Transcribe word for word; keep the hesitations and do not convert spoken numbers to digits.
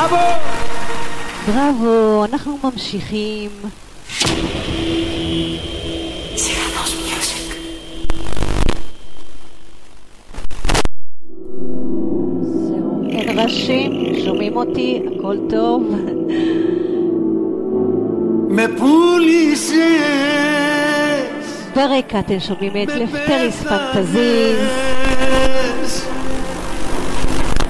בראבו! בראבו, אנחנו ממשיכים. זהו, אין רשים, שומעים אותי, הכל טוב. מפוליסס ברקע אתם שומעים את לפטריס פנטזיז.